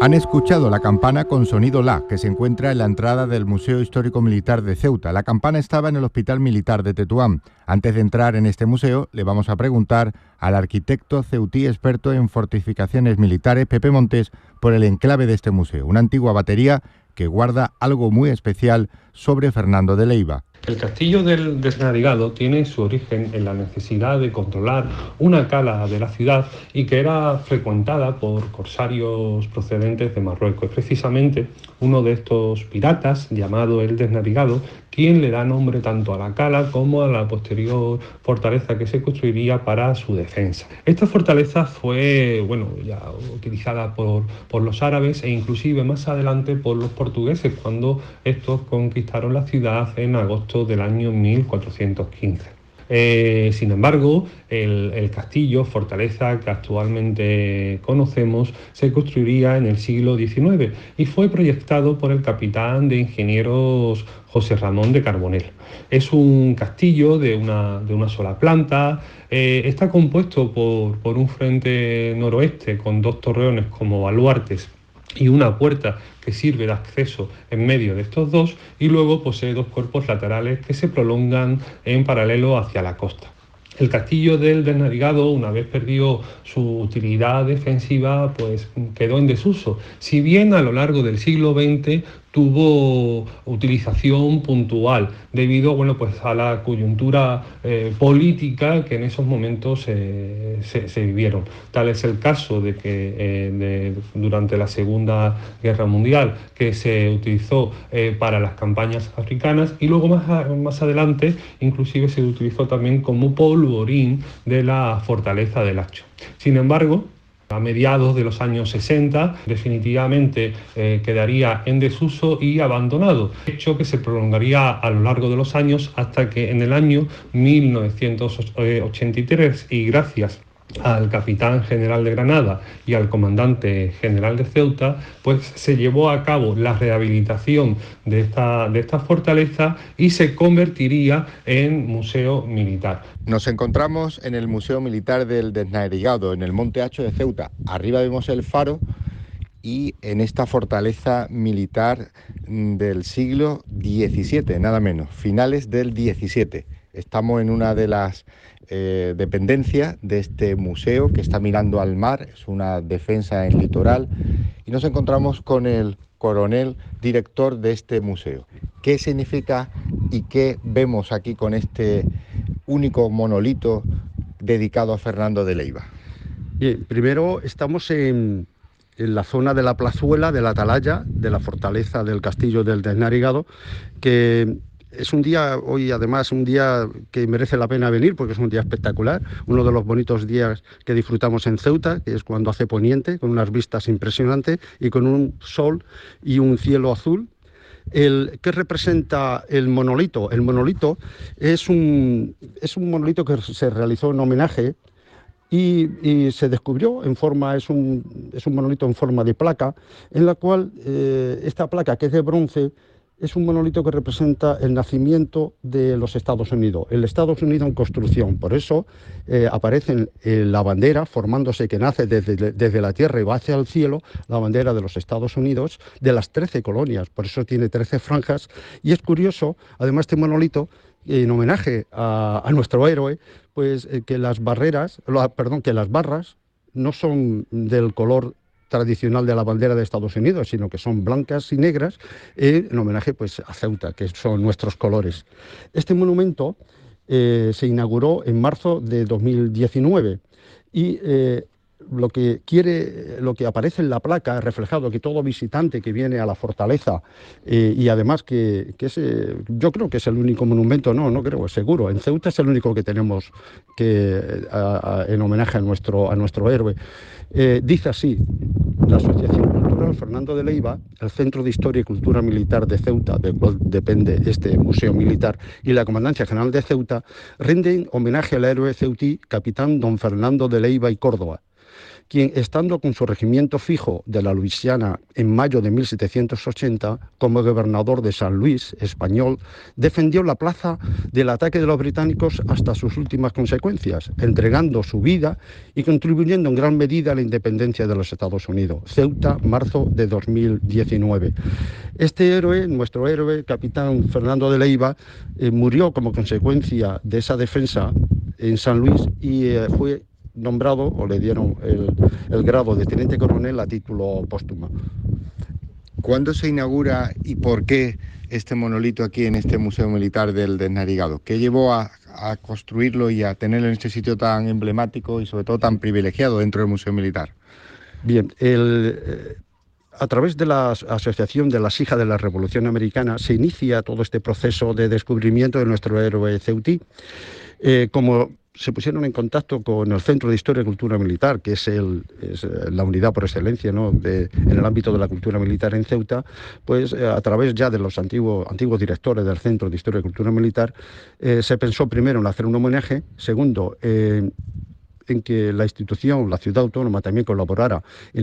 Han escuchado la campana con sonido La, que se encuentra en la entrada del Museo Histórico Militar de Ceuta. La campana estaba en el Hospital Militar de Tetuán. Antes de entrar en este museo, le vamos a preguntar al arquitecto ceutí experto en fortificaciones militares, Pepe Montes, por el enclave de este museo, una antigua batería que guarda algo muy especial sobre Fernando de Leiva. El castillo del Desnarigado tiene su origen en la necesidad de controlar una cala de la ciudad y que era frecuentada por corsarios procedentes de Marruecos. Es precisamente uno de estos piratas, llamado el Desnarigado, quien le da nombre tanto a la cala como a la posterior fortaleza que se construiría para su defensa. Esta fortaleza fue ya utilizada por los árabes e inclusive más adelante por los portugueses cuando estos conquistaron la ciudad en agosto del año 1415. Sin embargo, el castillo, fortaleza que actualmente conocemos, se construiría en el siglo XIX y fue proyectado por el capitán de ingenieros José Ramón de Carbonell. Es un castillo de una sola planta, está compuesto por un frente noroeste con dos torreones como baluartes y una puerta que sirve de acceso en medio de estos dos, y luego posee dos cuerpos laterales que se prolongan en paralelo hacia la costa. El castillo del Desnarigado, una vez perdió su utilidad defensiva, pues quedó en desuso. Si bien a lo largo del siglo XX tuvo utilización puntual debido a la coyuntura política que en esos momentos se vivieron. Tal es el caso de que durante la Segunda Guerra Mundial, que se utilizó para las campañas africanas, y luego más adelante inclusive se utilizó también como polvorín de la fortaleza del Hacho. Sin embargo, a mediados de los años 60 definitivamente quedaría en desuso y abandonado, hecho que se prolongaría a lo largo de los años hasta que en el año 1983, y gracias al capitán general de Granada y al comandante general de Ceuta, pues se llevó a cabo la rehabilitación de esta fortaleza y se convertiría en museo militar. Nos encontramos en el Museo Militar del Desnarigado, en el Monte Hacho de Ceuta. Arriba vemos el faro y en esta fortaleza militar del siglo XVII, nada menos, finales del XVII. Estamos en una de las dependencias de este museo que está mirando al mar, es una defensa en litoral, y nos encontramos con el coronel director de este museo. ¿Qué significa y qué vemos aquí con este único monolito dedicado a Fernando de Leiva? Bien, primero estamos en la zona de la plazuela, de la atalaya, de la fortaleza del castillo del Desnarigado, que es un día, hoy además, un día que merece la pena venir porque es un día espectacular, uno de los bonitos días que disfrutamos en Ceuta, que es cuando hace poniente, con unas vistas impresionantes y con un sol y un cielo azul. ¿Qué representa el monolito? El monolito es un monolito que se realizó en homenaje y se descubrió es un monolito en forma de placa, en la cual esta placa, que es de bronce, es un monolito que representa el nacimiento de los Estados Unidos, el Estados Unidos en construcción. Por eso aparece la bandera formándose, que nace desde la tierra y va hacia el cielo, la bandera de los Estados Unidos, de las 13 colonias. Por eso tiene 13 franjas. Y es curioso, además, este monolito, en homenaje a nuestro héroe, pues que las barras no son del color tradicional de la bandera de Estados Unidos, sino que son blancas y negras, en homenaje pues a Ceuta, que son nuestros colores. Este monumento se inauguró en marzo de 2019 y lo que aparece en la placa, reflejado, que todo visitante que viene a la fortaleza, y además que yo creo que es el único monumento, no creo, seguro, en Ceuta es el único que tenemos en homenaje a nuestro héroe. Dice así: la Asociación Cultural Fernando de Leiva, el Centro de Historia y Cultura Militar de Ceuta, del cual depende este museo militar, y la Comandancia General de Ceuta, rinden homenaje al héroe ceutí capitán don Fernando de Leiva y Córdoba. quien, estando con su regimiento fijo de la Luisiana en mayo de 1780, como gobernador de San Luis, español, defendió la plaza del ataque de los británicos hasta sus últimas consecuencias, entregando su vida y contribuyendo en gran medida a la independencia de los Estados Unidos. Ceuta, marzo de 2019. Este héroe, nuestro héroe, capitán Fernando de Leiva, murió como consecuencia de esa defensa en San Luis y fue nombrado, o le dieron el grado de teniente coronel a título póstumo. ¿Cuándo se inaugura y por qué este monolito aquí en este Museo Militar del Desnarigado? ¿Qué llevó a construirlo y a tenerlo en este sitio tan emblemático y sobre todo tan privilegiado dentro del Museo Militar? Bien, a través de la Asociación de las Hijas de la Revolución Americana se inicia todo este proceso de descubrimiento de nuestro héroe ceutí. Como se pusieron en contacto con el Centro de Historia y Cultura Militar, que es la unidad por excelencia, ¿no?, en el ámbito de la cultura militar en Ceuta, pues a través ya de los antiguos directores del Centro de Historia y Cultura Militar, se pensó primero en hacer un homenaje, segundo, en que la institución, la ciudad autónoma, también colaborara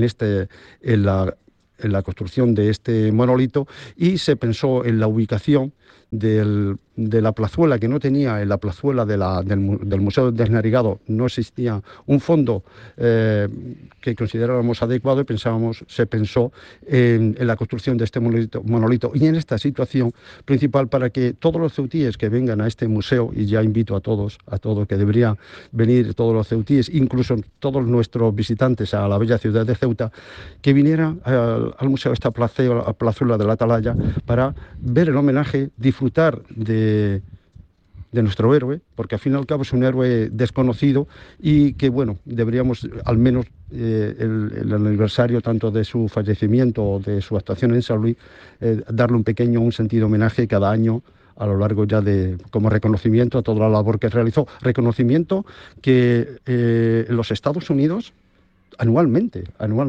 en la construcción de este monolito, y se pensó en la ubicación de la plazuela, que no tenía. En la plazuela del Museo del Desnarigado no existía un fondo que consideráramos adecuado, y se pensó en la construcción de este monolito y en esta situación principal, para que todos los ceutíes que vengan a este museo, y ya invito a todos que deberían venir todos los ceutíes, incluso todos nuestros visitantes a la bella ciudad de Ceuta, que vinieran al museo, a esta plazuela de la Atalaya, para ver el homenaje, disfrutar de nuestro héroe, porque al fin y al cabo es un héroe desconocido, y que, bueno, deberíamos al menos el aniversario tanto de su fallecimiento o de su actuación en San Luis, darle un sentido homenaje cada año, a lo largo ya como reconocimiento a toda la labor que realizó. Reconocimiento que en los Estados Unidos anualmente,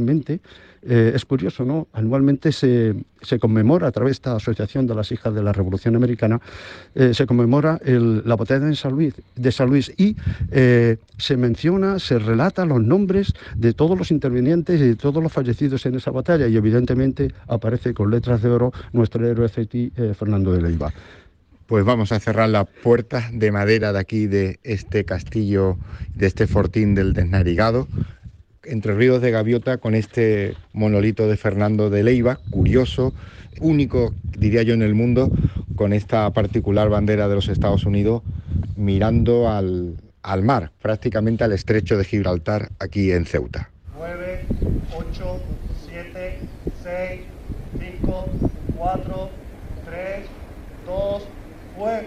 es curioso, ¿no? Anualmente se conmemora, a través de esta Asociación de las Hijas de la Revolución Americana, se conmemora la batalla de San Luis, y se menciona, se relata los nombres de todos los intervinientes y de todos los fallecidos en esa batalla, y evidentemente aparece con letras de oro nuestro héroe ceutí, Fernando de Leiva. Pues vamos a cerrar la puerta de madera de aquí, de este castillo, de este fortín del Desnarigado, entre ríos de gaviota, con este monolito de Fernando de Leiva, curioso, único, diría yo, en el mundo, con esta particular bandera de los Estados Unidos mirando al mar, prácticamente al estrecho de Gibraltar, aquí en Ceuta. 9, 8, 7, 6, 5, 4, 3, 2, fuego.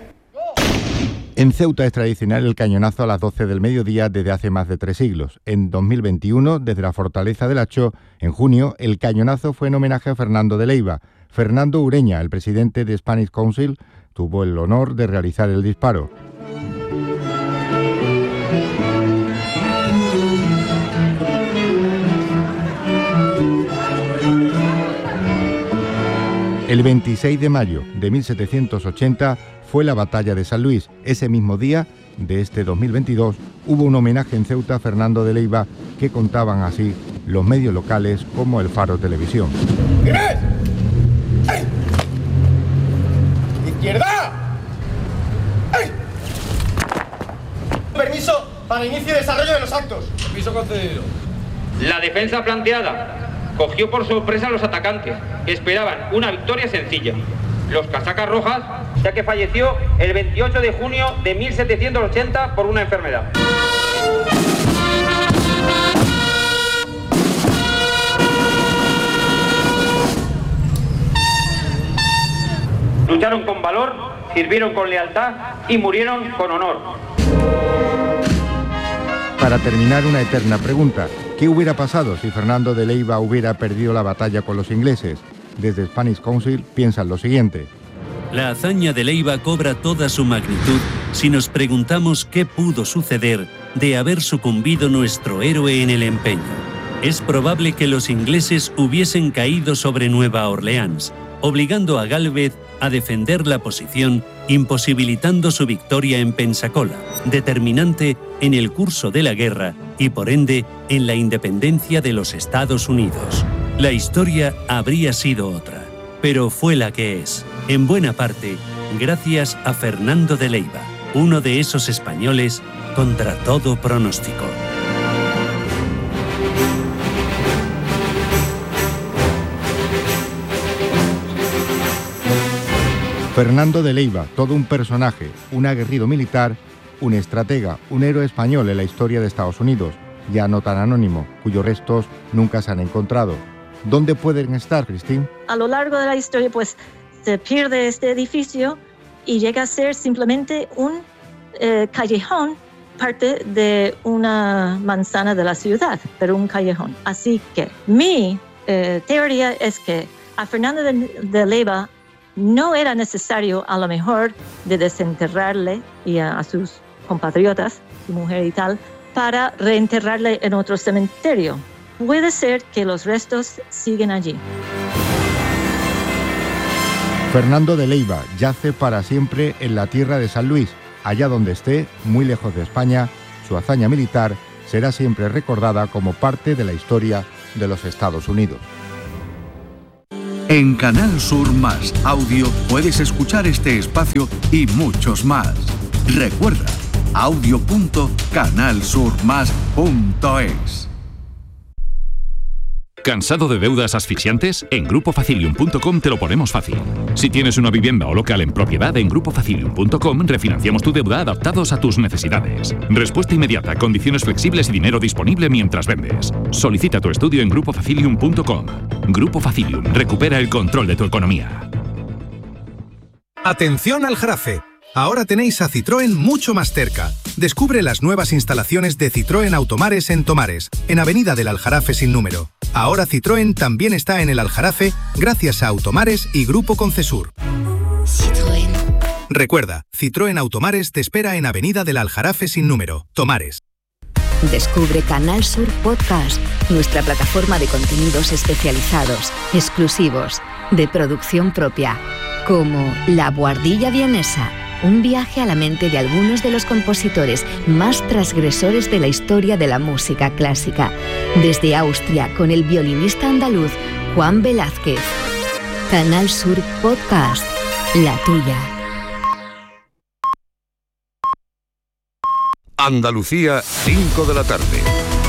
En Ceuta es tradicional el cañonazo a las 12 del mediodía desde hace más de 3 siglos. En 2021, desde la Fortaleza del Hacho, en junio, el cañonazo fue en homenaje a Fernando de Leiva. Fernando Ureña, el presidente de Spanish Council, tuvo el honor de realizar el disparo. El 26 de mayo de 1780 fue la batalla de San Luis. Ese mismo día de este 2022 hubo un homenaje en Ceuta a Fernando de Leiva, que contaban así los medios locales como el Faro Televisión. ¡Firmes! ¡Ay! ¡Izquierda! ¡Ay! Permiso para inicio y desarrollo de los actos. Permiso concedido. La defensa planteada cogió por sorpresa a los atacantes, que esperaban una victoria sencilla. Los casacas rojas, ya que falleció el 28 de junio de 1780 por una enfermedad. Lucharon con valor, sirvieron con lealtad y murieron con honor. Para terminar, una eterna pregunta: ¿qué hubiera pasado si Fernando de Leiva hubiera perdido la batalla con los ingleses? Desde Spanish Council piensan lo siguiente: la hazaña de Leiva cobra toda su magnitud si nos preguntamos qué pudo suceder de haber sucumbido nuestro héroe en el empeño. Es probable que los ingleses hubiesen caído sobre Nueva Orleans, obligando a Gálvez a defender la posición, imposibilitando su victoria en Pensacola, determinante en el curso de la guerra y por ende en la independencia de los Estados Unidos. La historia habría sido otra, pero fue la que es, en buena parte, gracias a Fernando de Leiva, uno de esos españoles contra todo pronóstico. Fernando de Leiva, todo un personaje, un aguerrido militar, un estratega, un héroe español en la historia de Estados Unidos, ya no tan anónimo, cuyos restos nunca se han encontrado. ¿Dónde pueden estar, Cristín? A lo largo de la historia, pues, se pierde este edificio y llega a ser simplemente un callejón, parte de una manzana de la ciudad, pero un callejón. Así que mi teoría es que a Fernando de Leiva no era necesario, a lo mejor, de desenterrarle y a sus compatriotas, su mujer y tal, para reenterrarle en otro cementerio. Puede ser que los restos siguen allí. Fernando de Leiva yace para siempre en la tierra de San Luis. Allá donde esté, muy lejos de España, su hazaña militar será siempre recordada como parte de la historia de los Estados Unidos. En Canal Sur Más Audio puedes escuchar este espacio y muchos más. Recuerda, audio.canalsurmas.es. ¿Cansado de deudas asfixiantes? En GrupoFacilium.com te lo ponemos fácil. Si tienes una vivienda o local en propiedad, en GrupoFacilium.com refinanciamos tu deuda adaptados a tus necesidades. Respuesta inmediata, condiciones flexibles y dinero disponible mientras vendes. Solicita tu estudio en GrupoFacilium.com. Grupo Facilium, recupera el control de tu economía. Atención al Jarafe. Ahora tenéis a Citroën mucho más cerca. Descubre las nuevas instalaciones de Citroën Automares en Tomares, en Avenida del Aljarafe sin número. Ahora Citroën también está en el Aljarafe gracias a Automares y Grupo Concesur. Citroën. Recuerda, Citroën Automares te espera en Avenida del Aljarafe sin número, Tomares. Descubre Canal Sur Podcast, nuestra plataforma de contenidos especializados, exclusivos, de producción propia, como La Buhardilla Vienesa, un viaje a la mente de algunos de los compositores más transgresores de la historia de la música clásica, desde Austria con el violinista andaluz Juan Velázquez. Canal Sur Podcast, la tuya. Andalucía, 5 de la tarde.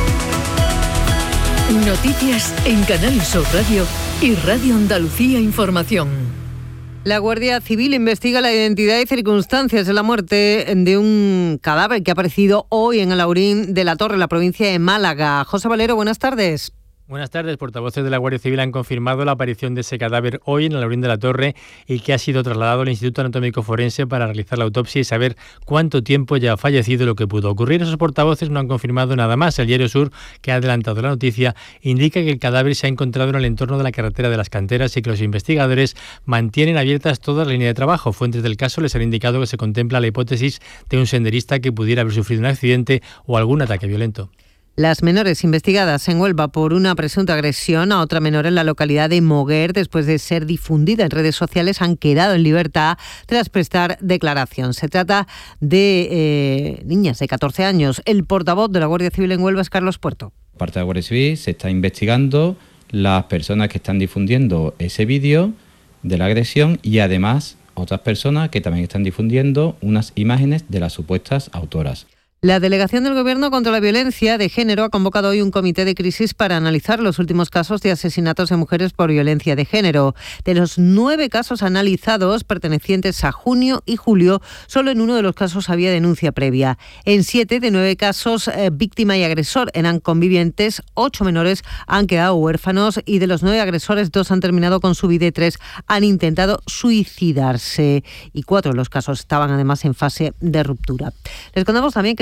Noticias en Canal Sur Radio y Radio Andalucía Información. La Guardia Civil investiga la identidad y circunstancias de la muerte de un cadáver que ha aparecido hoy en Alhaurín de la Torre, en la provincia de Málaga. José Valero, buenas tardes. Buenas tardes. Portavoces de la Guardia Civil han confirmado la aparición de ese cadáver hoy en Alhaurín de la Torre y que ha sido trasladado al Instituto Anatómico Forense para realizar la autopsia y saber cuánto tiempo ya ha fallecido y lo que pudo ocurrir. Esos portavoces no han confirmado nada más. El Diario Sur, que ha adelantado la noticia, indica que el cadáver se ha encontrado en el entorno de la carretera de las Canteras y que los investigadores mantienen abiertas toda la línea de trabajo. Fuentes del caso les han indicado que se contempla la hipótesis de un senderista que pudiera haber sufrido un accidente o algún ataque violento. Las menores investigadas en Huelva por una presunta agresión a otra menor en la localidad de Moguer, después de ser difundida en redes sociales, han quedado en libertad tras prestar declaración. Se trata de niñas de 14 años. El portavoz de la Guardia Civil en Huelva es Carlos Puerto. Por parte de la Guardia Civil se está investigando las personas que están difundiendo ese vídeo de la agresión y además otras personas que también están difundiendo unas imágenes de las supuestas autoras. La Delegación del Gobierno contra la Violencia de Género ha convocado hoy un comité de crisis para analizar los últimos casos de asesinatos de mujeres por violencia de género. De los 9 casos analizados pertenecientes a junio y julio, solo en uno de los casos había denuncia previa. En 7 de 9 casos, víctima y agresor eran convivientes, 8 menores han quedado huérfanos y de los 9 agresores, 2 han terminado con su vida y 3 han intentado suicidarse. Y 4 de los casos estaban además en fase de ruptura. Les contamos también que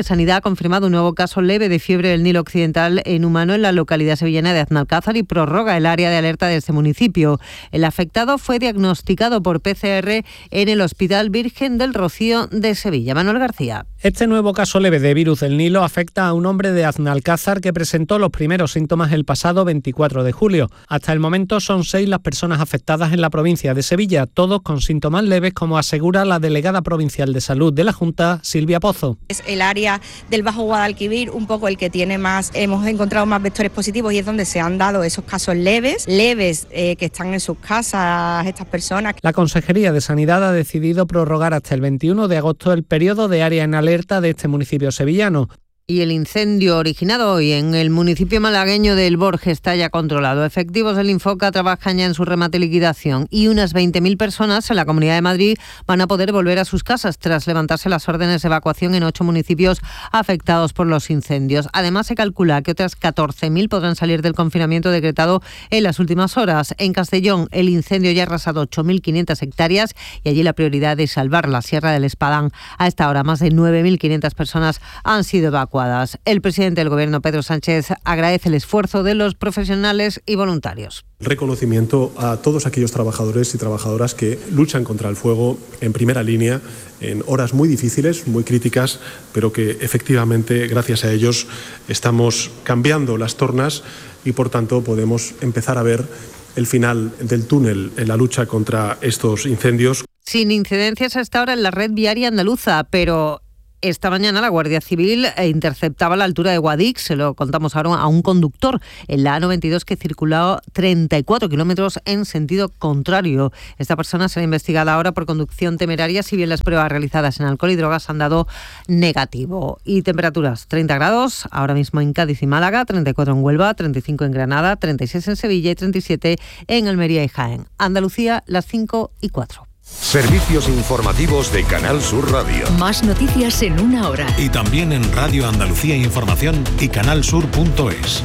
Sanidad ha confirmado un nuevo caso leve de fiebre del Nilo Occidental en humano en la localidad sevillana de Aznalcázar y prorroga el área de alerta de este municipio. El afectado fue diagnosticado por PCR en el Hospital Virgen del Rocío de Sevilla. Manuel García. Este nuevo caso leve de virus del Nilo afecta a un hombre de Aznalcázar que presentó los primeros síntomas el pasado 24 de julio. Hasta el momento son 6 las personas afectadas en la provincia de Sevilla, todos con síntomas leves, como asegura la delegada provincial de salud de la Junta, Silvia Pozo. Es el área del Bajo Guadalquivir un poco el que tiene más, hemos encontrado más vectores positivos y es donde se han dado esos casos leves que están en sus casas estas personas. La Consejería de Sanidad ha decidido prorrogar hasta el 21 de agosto el periodo de área en alerta de este municipio sevillano. Y el incendio originado hoy en el municipio malagueño del Borges está ya controlado. Efectivos del Infoca trabajan ya en su remate y liquidación y unas 20.000 personas en la Comunidad de Madrid van a poder volver a sus casas tras levantarse las órdenes de evacuación en 8 municipios afectados por los incendios. Además, se calcula que otras 14.000 podrán salir del confinamiento decretado en las últimas horas. En Castellón, el incendio ya ha arrasado 8.500 hectáreas y allí la prioridad es salvar la Sierra del Espadán. A esta hora, más de 9.500 personas han sido evacuadas. El presidente del Gobierno, Pedro Sánchez, agradece el esfuerzo de los profesionales y voluntarios. Reconocimiento a todos aquellos trabajadores y trabajadoras que luchan contra el fuego en primera línea, en horas muy difíciles, muy críticas, pero que efectivamente, gracias a ellos, estamos cambiando las tornas y, por tanto, podemos empezar a ver el final del túnel en la lucha contra estos incendios. Sin incidencias hasta ahora en la red viaria andaluza, pero esta mañana la Guardia Civil interceptaba a la altura de Guadix, se lo contamos ahora, a un conductor en la A92 que circulaba 34 kilómetros en sentido contrario. Esta persona será investigada ahora por conducción temeraria, si bien las pruebas realizadas en alcohol y drogas han dado negativo. Y temperaturas, 30 grados ahora mismo en Cádiz y Málaga, 34 en Huelva, 35 en Granada, 36 en Sevilla y 37 en Almería y Jaén. Andalucía, las 5:04. Servicios informativos de Canal Sur Radio. Más noticias en una hora. Y también en Radio Andalucía Información y canalsur.es.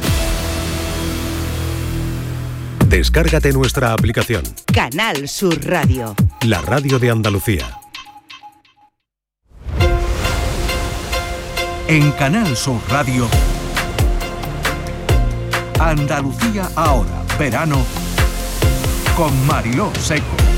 Descárgate nuestra aplicación. Canal Sur Radio. La radio de Andalucía. En Canal Sur Radio, Andalucía ahora, verano, con Mariló Seco.